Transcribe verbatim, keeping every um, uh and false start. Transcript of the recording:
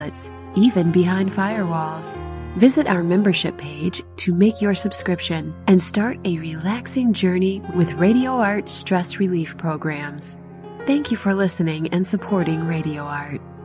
outlets, even behind firewalls. Visit our membership page to make your subscription and start a relaxing journey with Radio Art stress relief programs. Thank you for listening and supporting Radio Art.